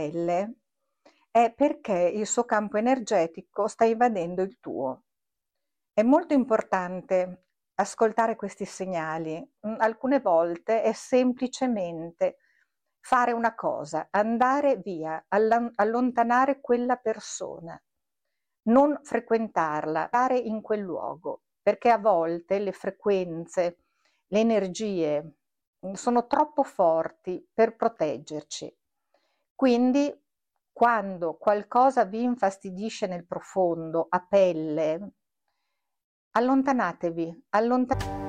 pelle, è perché il suo campo energetico sta invadendo il tuo. È molto importante ascoltare questi segnali. Alcune volte è semplicemente fare una cosa, andare via, allontanare quella persona, non frequentarla, stare in quel luogo, perché a volte le frequenze, le energie sono troppo forti per proteggerci. Quindi quando qualcosa vi infastidisce nel profondo, a pelle, allontanatevi,